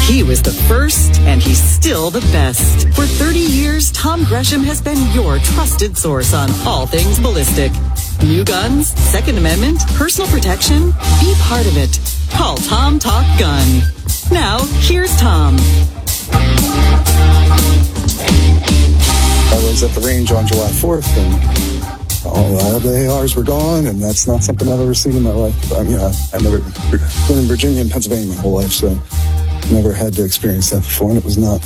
He was the first, and he's still the best. For 30 years, Tom Gresham has been your trusted source on all things ballistic. New guns, Second Amendment, personal protection. Be part of it. Call Tom Talk Gun. Now, here's Tom. I was at the range on July 4th, and all the ARs were gone, and that's not something I've ever seen in my life. I mean, I've never been in Virginia and Pennsylvania my whole life, so never had to experience that before, and it was not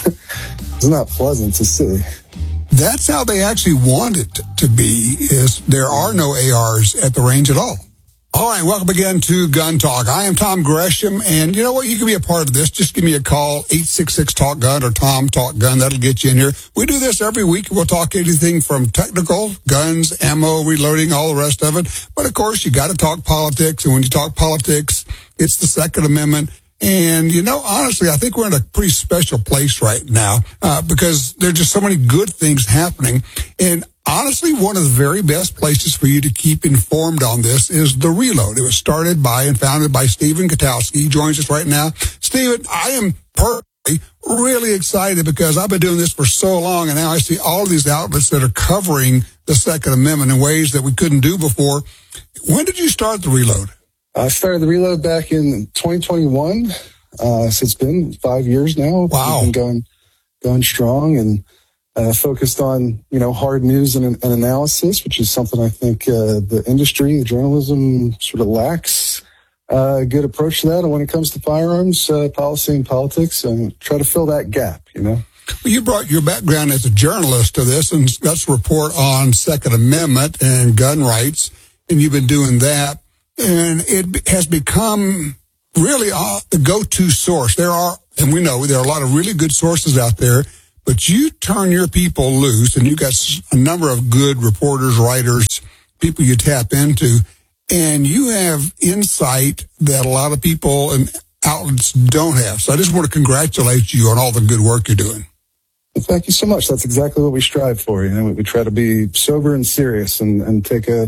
pleasant to see. That's how they actually want it to be, is there are no ARs at the range at all. All right, welcome again to Gun Talk. I am Tom Gresham, and you know what? You can be a part of this. Just give me a call, 866-TALK-GUN or Tom Talk Gun. That'll get you in here. We do this every week. We'll talk anything from technical, guns, ammo, reloading, all the rest of it. But, of course, you got to talk politics, and when you talk politics, it's the Second Amendment. And, you know, honestly, I think we're in a pretty special place right now because there are just so many good things happening. And honestly, one of the very best places for you to keep informed on this is The Reload. It was started by and founded by Stephen Gutowski. He joins us right now. Stephen, I am personally really excited because I've been doing this for so long, and now I see all of these outlets that are covering the Second Amendment in ways that we couldn't do before. When did you start The Reload? I started The Reload back in 2021. So it's been 5 years now. Wow. We've been going strong and focused on, you know, hard news and analysis, which is something I think the industry, the journalism sort of lacks a good approach to that. And when it comes to firearms policy and politics, and try to fill that gap, you know. Well, you brought your background as a journalist to this, and that's a report on Second Amendment and gun rights, and you've been doing that. And it has become really the go-to source. There are, and we know there are a lot of really good sources out there, but you turn your people loose, and you got a number of good reporters, writers, people you tap into, and you have insight that a lot of people and outlets don't have. So I just want to congratulate you on all the good work you're doing. Well, thank you so much. That's exactly what we strive for. You know, we try to be sober and serious and take a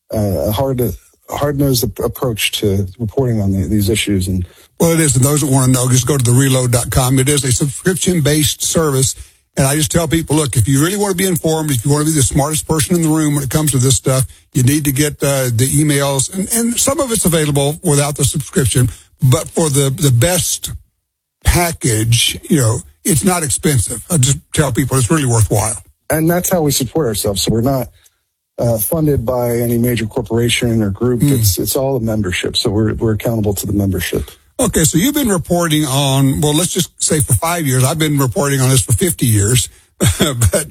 hard-nosed approach to reporting on these issues. And well, it is. And those that want to know, just go to thereload.com. It is a subscription-based service. And I just tell people, look, if you really want to be informed, if you want to be the smartest person in the room when it comes to this stuff, you need to get the emails. And some of it's available without the subscription. But for the best package, you know, it's not expensive. I just tell people it's really worthwhile. And that's how we support ourselves. So we're not funded by any major corporation or group. It's all a membership. So we're accountable to the membership. Okay, so you've been reporting on, well, let's just say for 5 years. I've been reporting on this for 50 years. And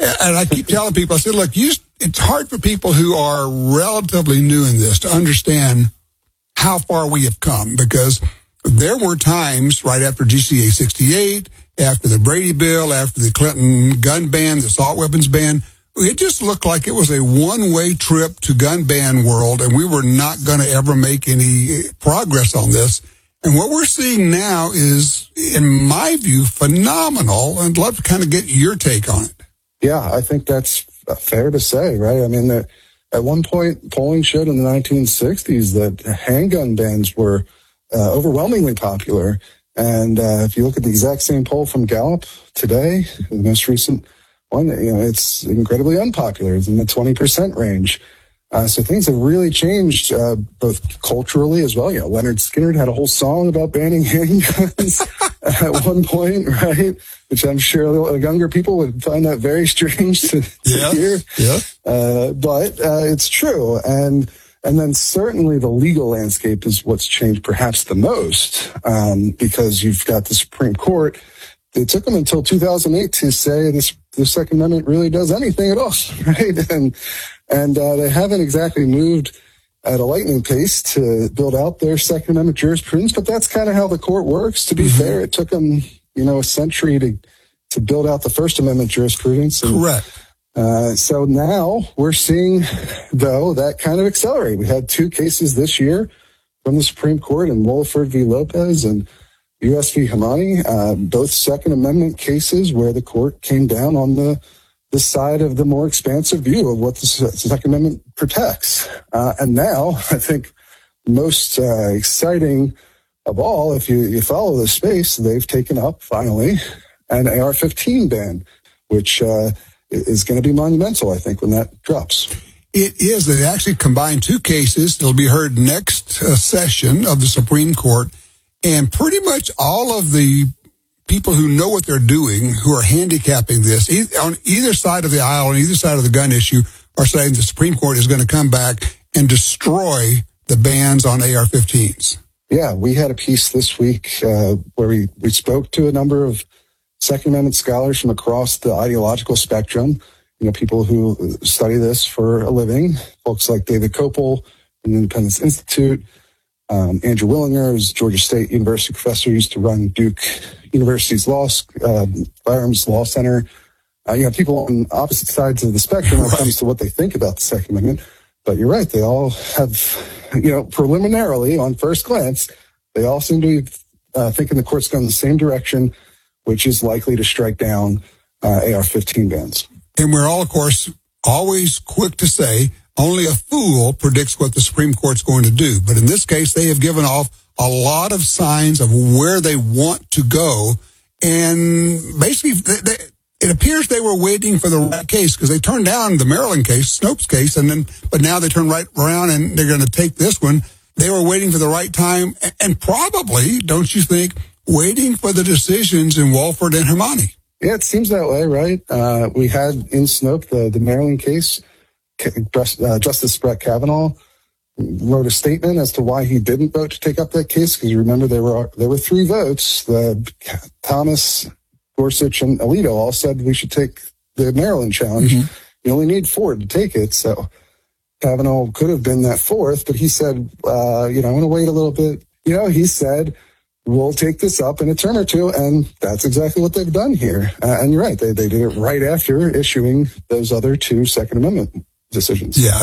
I keep telling people, I said, look, it's hard for people who are relatively new in this to understand how far we have come, because there were times right after GCA 68, after the Brady bill, after the Clinton gun ban, the assault weapons ban, it just looked like it was a one-way trip to gun ban world, and we were not going to ever make any progress on this. And what we're seeing now is, in my view, phenomenal. And I'd love to kind of get your take on it. Yeah, I think that's fair to say, right? I mean, at one point, polling showed in the 1960s that handgun bans were overwhelmingly popular. And if you look at the exact same poll from Gallup today, the most recent one, you know, it's incredibly unpopular. It's in the 20% range. So things have really changed, both culturally as well. You know, Leonard Skinner had a whole song about banning handguns at one point, right? Which I'm sure younger people would find that very strange to hear. Yeah. But it's true. And then certainly the legal landscape is what's changed perhaps the most, because you've got the Supreme Court. It took them until 2008 to say the Second Amendment really does anything at all, right? And they haven't exactly moved at a lightning pace to build out their Second Amendment jurisprudence, but that's kind of how the court works. To be fair, it took them, you know, a century to build out the First Amendment jurisprudence. And, correct. So now we're seeing, though, that kind of accelerate. We had 2 cases this year from the Supreme Court in Wohlford v. Lopez and U.S. v. Hamani, both Second Amendment cases where the court came down on the side of the more expansive view of what the Second Amendment protects. And now, I think most exciting of all, if you follow the space, they've taken up, finally, an AR-15 ban, which is going to be monumental, I think, when that drops. It is. They actually combined two cases. It'll be heard next session of the Supreme Court. And pretty much all of the people who know what they're doing, who are handicapping this, on either side of the aisle, on either side of the gun issue, are saying the Supreme Court is going to come back and destroy the bans on AR-15s. Yeah, we had a piece this week where we spoke to a number of Second Amendment scholars from across the ideological spectrum, people who study this for a living, folks like David Kopel from the Independence Institute, Andrew Willinger, who's a Georgia State University professor, used to run Duke University's Firearms Law Center. People on opposite sides of the spectrum when it comes to what they think about the Second Amendment. But you're right, they all have, preliminarily, on first glance, they all seem to be thinking the court's going in the same direction, which is likely to strike down AR-15 bans. And we're all, of course, always quick to say, only a fool predicts what the Supreme Court's going to do. But in this case, they have given off a lot of signs of where they want to go. And basically, it appears they were waiting for the right case, because they turned down the Maryland case, Snopes case, but now they turn right around and they're going to take this one. They were waiting for the right time, and probably, don't you think, waiting for the decisions in Walford and Hermani. Yeah, it seems that way, right? We had in Snope the Maryland case. Justice Brett Kavanaugh wrote a statement as to why he didn't vote to take up that case, because you remember there were 3 votes. Thomas, Gorsuch, and Alito all said we should take the Maryland challenge. Mm-hmm. You only need 4 to take it, so Kavanaugh could have been that 4th, but he said, I want to wait a little bit. He said, we'll take this up in a term or two, and that's exactly what they've done here. And you're right, they did it right after issuing those other 2 Second Amendment decisions. Yeah.